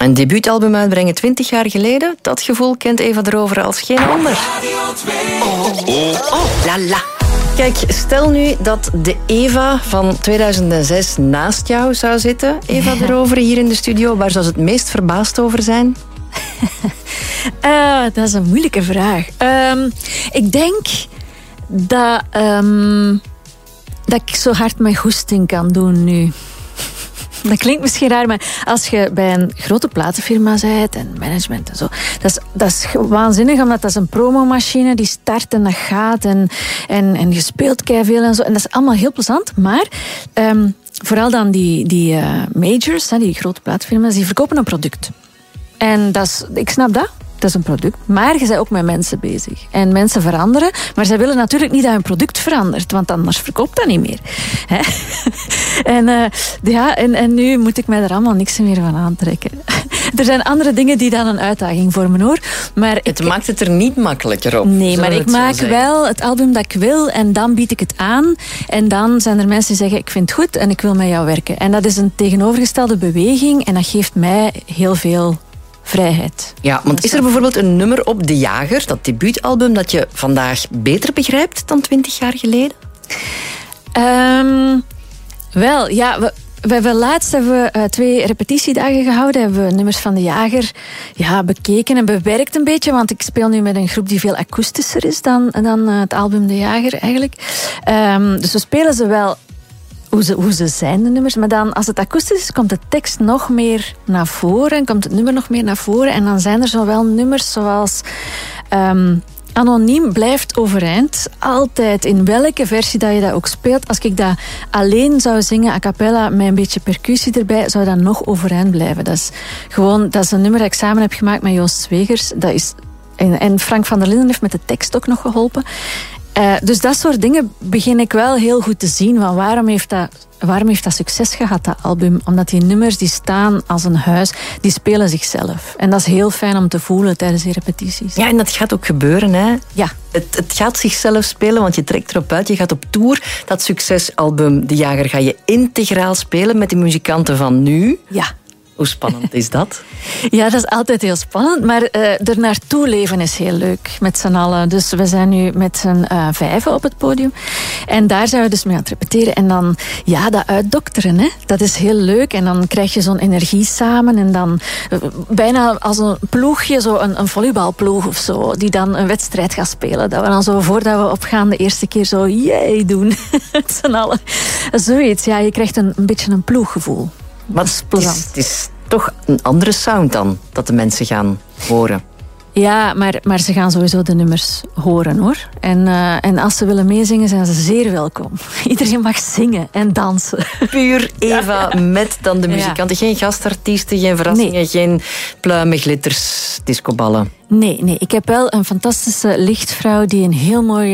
Een debuutalbum uitbrengen 20 jaar geleden. Dat gevoel kent Eva de Rover als geen ander. La la. Kijk, stel nu dat de Eva van 2006 naast jou zou zitten. Eva de Rover hier in de studio. Waar zou ze het meest verbaasd over zijn? Dat is een moeilijke vraag. Ik denk dat ik zo hard mijn goesting kan doen nu. Dat klinkt misschien raar, maar als je bij een grote platenfirma bent en management en zo, dat is waanzinnig, omdat dat is een promomachine die start en dat gaat en je speelt keiveel en zo. En dat is allemaal heel plezant, maar vooral dan die majors, die grote platenfirma's, die verkopen een product. En ik snap dat. Dat is een product. Maar je bent ook met mensen bezig. En mensen veranderen. Maar zij willen natuurlijk niet dat hun product verandert. Want anders verkoopt dat niet meer. Hè? En nu moet ik mij er allemaal niks meer van aantrekken. Er zijn andere dingen die dan een uitdaging vormen, hoor. Maar het maakt het er niet makkelijker op. Nee, maar ik maak wel het album dat ik wil. En dan bied ik het aan. En dan zijn er mensen die zeggen, ik vind het goed en ik wil met jou werken. En dat is een tegenovergestelde beweging. En dat geeft mij heel veel vrijheid. Ja, want is er bijvoorbeeld een nummer op De Jager, dat debuutalbum, dat je vandaag beter begrijpt dan 20 jaar geleden? Wel, ja, laatst hebben we 2 repetitiedagen gehouden. Hebben we nummers van De Jager bekeken en bewerkt een beetje. Want ik speel nu met een groep die veel akoestischer is dan het album De Jager eigenlijk. Dus we spelen ze wel hoe ze zijn, de nummers. Maar dan, als het akoestisch is, komt de tekst nog meer naar voren. En komt het nummer nog meer naar voren. En dan zijn er zowel nummers zoals Anoniem blijft overeind. Altijd, in welke versie dat je dat ook speelt. Als ik dat alleen zou zingen, a cappella, met een beetje percussie erbij, zou dat nog overeind blijven. Dat is een nummer dat ik samen heb gemaakt met Joost Zwegers. En Frank van der Linden heeft met de tekst ook nog geholpen. Dus dat soort dingen begin ik wel heel goed te zien. Van waarom heeft dat succes gehad, dat album? Omdat die nummers die staan als een huis, die spelen zichzelf. En dat is heel fijn om te voelen tijdens die repetities. Ja, en dat gaat ook gebeuren, hè? Ja. Het gaat zichzelf spelen, want je trekt erop uit. Je gaat op tour. Dat succesalbum De Jager ga je integraal spelen met de muzikanten van nu. Ja. Hoe spannend is dat? Ja, dat is altijd heel spannend. Maar er naartoe leven is heel leuk met z'n allen. Dus we zijn nu met z'n 5 op het podium. En daar zijn we dus mee aan het repeteren. En dan, dat uitdokteren, hè. Dat is heel leuk. En dan krijg je zo'n energie samen. En dan bijna als een ploegje, zo een volleybalploeg of zo, die dan een wedstrijd gaat spelen. Dat we dan zo, voordat we opgaan, de eerste keer zo, yay, doen. Met z'n allen. Zoiets, ja, je krijgt een beetje een ploeggevoel. Maar het is toch een andere sound dan dat de mensen gaan horen. Ja, maar ze gaan sowieso de nummers horen, hoor. En als ze willen meezingen, zijn ze zeer welkom. Iedereen mag zingen en dansen. Puur Eva met dan de muzikanten. Geen gastartiesten, geen verrassingen, geen pluimen, glitters, discoballen. Nee. Ik heb wel een fantastische lichtvrouw die een heel mooi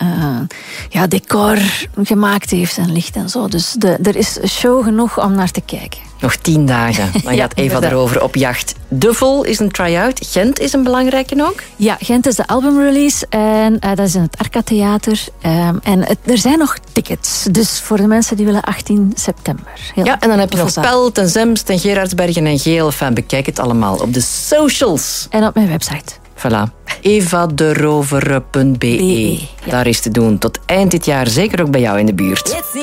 decor gemaakt heeft en licht en zo. Dus er is show genoeg om naar te kijken. Nog 10 dagen. Dan gaat Eva erover op jacht. De Vol is een try-out. Gent is een belangrijke ook. Ja, Gent is de albumrelease. En dat is in het Arca Theater. En er zijn nog tickets. Dus voor de mensen die willen 18 september. En dan heb je nog Pelt en Zemst en Gerardsbergen en Geel. Enfin, bekijk het allemaal op de socials. En op mijn website. Voilà. evaderover.be. Daar is te doen. Tot eind dit jaar. Zeker ook bij jou in de buurt.